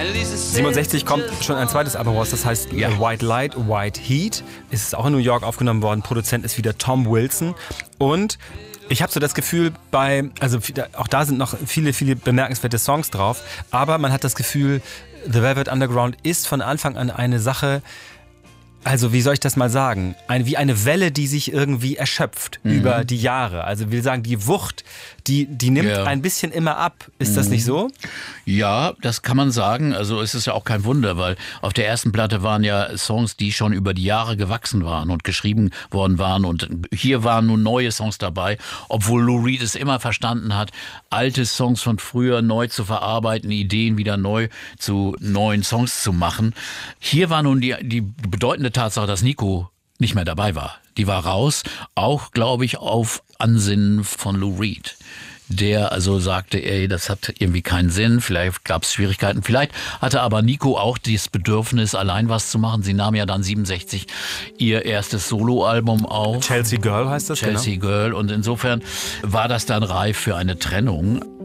67 kommt schon ein zweites Album raus, das heißt White Light, White Heat. Es ist auch in New York aufgenommen worden. Produzent ist wieder Tom Wilson. Und ich habe so das Gefühl, auch da sind noch viele, viele bemerkenswerte Songs drauf, aber man hat das Gefühl, The Velvet Underground ist von Anfang an eine Sache, also wie soll ich das mal sagen, wie eine Welle, die sich irgendwie erschöpft über die Jahre. Also wir sagen, die Wucht, die nimmt ein bisschen immer ab. Ist das nicht so? Ja, das kann man sagen. Also es ist ja auch kein Wunder, weil auf der ersten Platte waren ja Songs, die schon über die Jahre gewachsen waren und geschrieben worden waren. Und hier waren nun neue Songs dabei, obwohl Lou Reed es immer verstanden hat, alte Songs von früher neu zu verarbeiten, Ideen wieder neu zu neuen Songs zu machen. Hier war nun die bedeutende Tatsache, dass Nico nicht mehr dabei war. Die war raus, auch, glaube ich, auf Ansinnen von Lou Reed. Der also sagte, das hat irgendwie keinen Sinn, vielleicht gab es Schwierigkeiten, vielleicht hatte aber Nico auch das Bedürfnis, allein was zu machen. Sie nahm ja dann 67 ihr erstes Soloalbum auf. Chelsea Girl heißt das, Chelsea Girl, und insofern war das dann reif für eine Trennung.